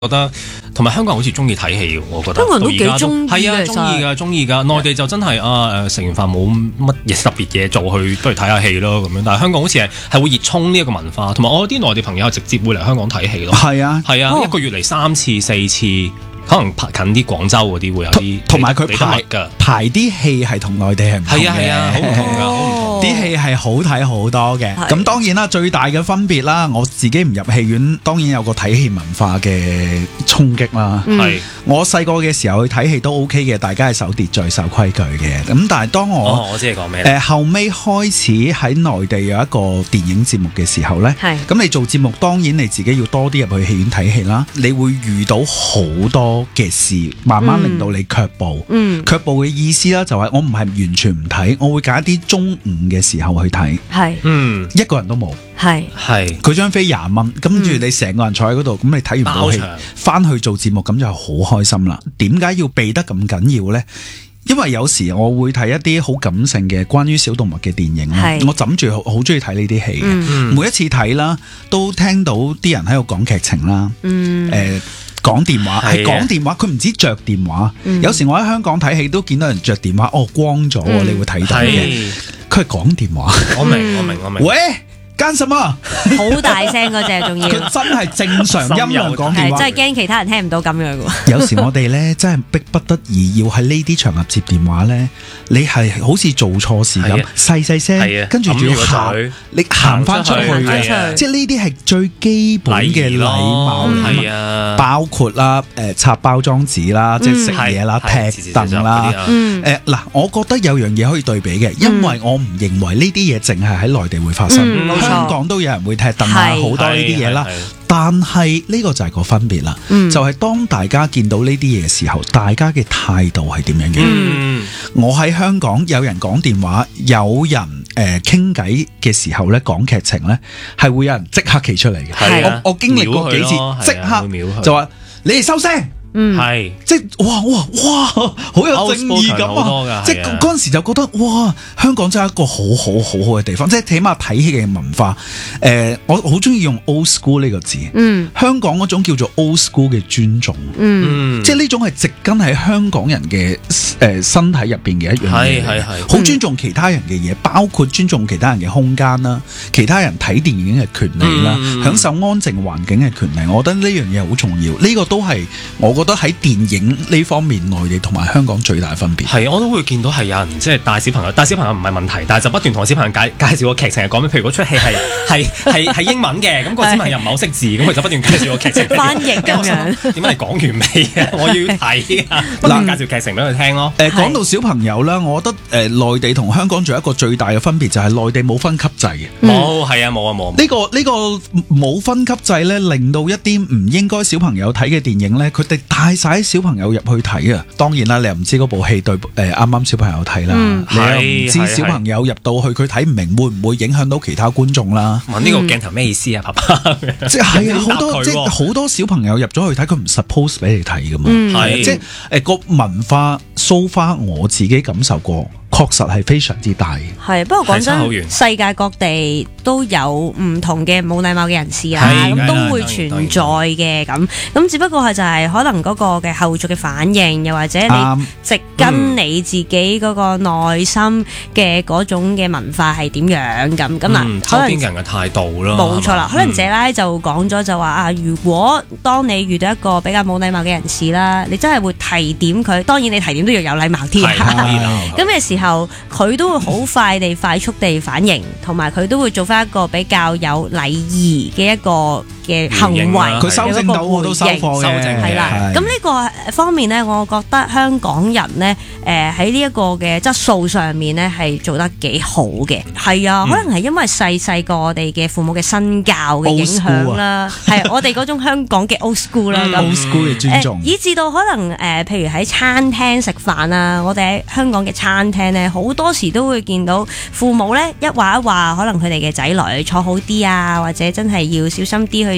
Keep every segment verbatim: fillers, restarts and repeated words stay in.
覺得同埋香港人好似中意睇戲，我覺得香港人都幾中意嘅， 係啊，中意㗎，中意㗎。內地就真係啊誒，食完飯冇乜嘢特別嘢做，去不如睇下戲咯咁樣。但係香港好似係係會熱衷呢一個文化，同埋我啲內地朋友係直接會嚟香港睇戲咯。 係啊， 係啊， 哦、 一個月嚟三次四次。可能近啲廣州嗰啲會有啲， 同埋佢排㗎排啲戲係同內地係唔同嘅， 係啊係啊，好唔同㗎，好唔同。 啲戲係好睇好多嘅。咁當然啦，最大嘅分別啦，我自己唔入戲院，當然有個睇戲文化嘅衝擊啦。 係、嗯、 我細個嘅時候去睇戲都 OK 嘅，大家係守秩序、守規矩嘅。咁但係當我、 哦、我知你講咩？ 誒、呃、後尾開始喺內地有一個電影節目嘅時候呢，咁你做節目當然你自己要多啲入去戲院睇戲啦。你會遇到好多嘅事，慢慢令到你卻步。嗯，卻步嘅意思啦，就係我唔係完全唔睇，我會揀一啲中午嘅時候去睇。 係，嗯， 一個人都冇。 係係，佢張飛廿蚊，跟住你成個人坐喺嗰度，咁你睇完部戲，翻去做節目，咁就好開心啦。點解要避得咁緊要呢？因為有時我會睇一啲好感性嘅關於小動物嘅電影啦，我枕住好中意睇呢啲戲嘅。嗯、每一次睇啦，都聽到啲人喺度講劇情啦，嗯，誒、呃。講電話係講電話，佢唔止着電話。嗯、有時我喺香港睇戲都見到人着電話，哦光咗，嗯、你會睇到嘅。佢係講電話。我明，我明，我明。喂，幹什麼？ 好大聲嗰隻，仲要。 佢真係正常音量講電話， 真係驚其他人聽唔到咁樣嘅。 有時我哋咧真係逼不得已要喺呢啲場合接電話咧，你係好似做錯事咁，細細聲，跟住仲要行，你行翻出去嘅，即係呢啲係最基本嘅禮貌。係啊，包括啦，誒拆包裝紙啦，即係食嘢啦，踢凳啦。誒嗱，我覺得有樣嘢可以對比嘅，因為我唔認為呢啲嘢淨係喺內地會發生。香港都有人會踢凳啊，好多呢啲嘢啦。但係呢個就係個分別啦，嗯、就係當大家見到呢啲嘢嘅時候，大家嘅態度係點樣嘅？嗯、我喺香港有人講電話，有人誒傾偈嘅時候咧，講劇情咧，係會有人即刻企出嚟嘅。我我經歷過幾次，即刻就話你哋收聲。嗯，係，即係哇哇哇，好有正義感啊！即係嗰陣時就覺得哇，香港真係一個好好好好嘅地方，即係起碼睇戲嘅文化。誒、呃，我好中意用 old school 呢個字。嗯，香港嗰種叫做 old school 嘅尊重。嗯，即係呢種係植根喺香港人嘅誒、呃、身體入邊嘅一樣嘢。係係係，好尊重其他人嘅嘢，包括尊重其他人嘅空間啦，其他人睇電影嘅權利啦，嗯、享受安靜環境嘅權利。我覺得呢樣嘢好重要。呢、這個都係我覺得喺電影呢方面，內地同埋香港最大分別係，我都會見到係有人即係帶小朋友，帶小朋友唔係問題，但係就不斷同小朋友介介紹個劇情係講咩，譬如嗰出戲係係係係英文嘅，咁個小朋友又唔係好識字，咁佢就不斷介紹個劇情翻譯咁樣。點解你講完未啊？我要睇啊！不斷介紹劇情俾佢聽咯。 誒，講到小朋友啦，我覺得誒內地同香港仲有一個最大嘅分別就係內地冇分級制嘅。 冇係啊，冇啊冇。 呢個呢個冇分級制咧，令到一啲唔應該小朋友睇嘅電影咧，佢哋帶晒啲小朋友入去睇啊！當然啦，你又唔知嗰部戲對誒啱啱小朋友睇啦，嗯、你又唔知小朋友入到去佢睇唔明，會唔會影響到其他觀眾啦？ 問呢個鏡頭咩意思啊，爸爸？ 即係啊，好多即係好多小朋友入咗去睇，佢唔 suppose 俾你睇噶嘛？係、嗯、即係誒個文化 so far 我自己感受過。確實係非常之大。 係，不過講真，世界各地都有唔同嘅冇禮貌嘅人士啦，咁都會存在嘅咁。咁只不過係就係可能嗰個嘅後續嘅反應，又或者你植根你自己嗰個內心嘅嗰種嘅文化係點樣咁咁嗱。 周邊人嘅態度咯， 冇錯啦。可能謝拉就講咗就話啊，如果當你遇到一個比較冇禮貌嘅人士啦，你真係會提點佢。當然你提點都要有禮貌啲啊。咁嘅時候，佢都會好快地、快速地反應，同埋佢都會做翻一個比較有禮儀嘅一個嘅行為。 佢修正到我都收貨嘅， 係啦。咁呢個方面呢，我覺得香港人呢，誒喺呢一個嘅質素上面呢，係做得幾好嘅。係啊，可能係因為細細個我哋嘅父母嘅身教嘅影響啦，係我哋嗰種香港嘅 old school 啦 ，old school 嘅尊重， 以至到可能誒，譬如喺餐廳食飯啊，我哋喺香港嘅餐廳呢，好多時都會見到父母呢，一話一話，可能佢哋嘅仔女坐好啲啊，或者真係要小心啲去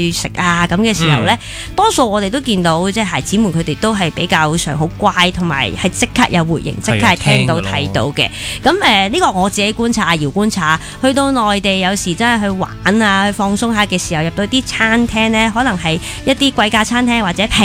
去食啊咁嘅時候咧，嗯、多數我哋都見到即係孩子們佢哋都係比較上好乖，同埋係即刻有回應，即刻係聽到睇到嘅。咁誒呢個我自己觀察，阿瑤觀察，去到內地有時真係去玩啊，去放鬆下嘅時候，入到啲餐廳咧，可能係一啲貴價餐廳或者平